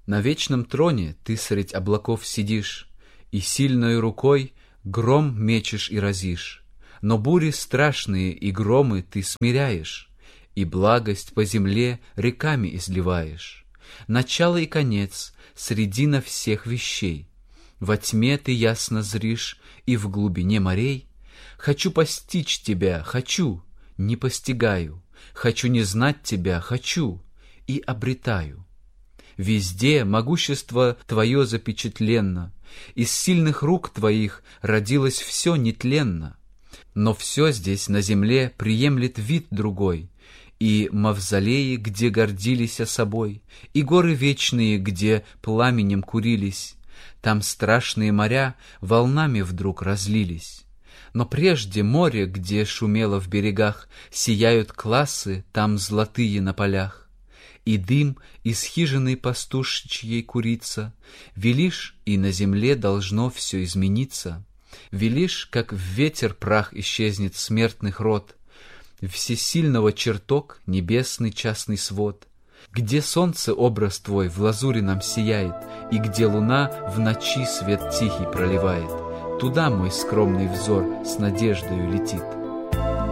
На вечном троне ты средь облаков сидишь, и сильной рукой гром мечешь и разишь. Но бури страшные и громы ты смиряешь, и благость по земле реками изливаешь. Начало и конец, средина всех вещей. Во тьме ты ясно зришь, и в глубине морей. Хочу постичь тебя, хочу, не постигаю. Хочу не знать тебя, хочу, и обретаю. Везде могущество твое запечатленно, из сильных рук твоих родилось все нетленно. Но все здесь на земле приемлет вид другой, и мавзолеи, где гордились собой, и горы вечные, где пламенем курились, там страшные моря волнами вдруг разлились. Но прежде море, где шумело в берегах, сияют классы, там золотые на полях. И дым из хижины пастушечьей курится. Велишь, и на земле должно все измениться. Велишь, как в ветер прах исчезнет смертных род, всесильного чертог, небесный частный свод, где солнце образ твой в лазури нам сияет, и где луна в ночи свет тихий проливает. Туда мой скромный взор с надеждою летит.